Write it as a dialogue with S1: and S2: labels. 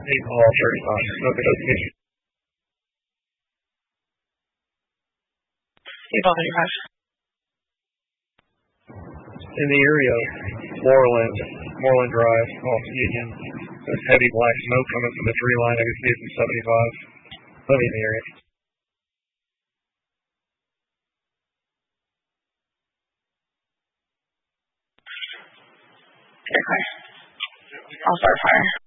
S1: All 35. Okay, okay.
S2: 835.
S1: In the area, Moreland Drive, off Union. There's heavy black smoke coming from the tree line. I can see it from 75. Plenty in the area.
S2: Okay. I'll start fire.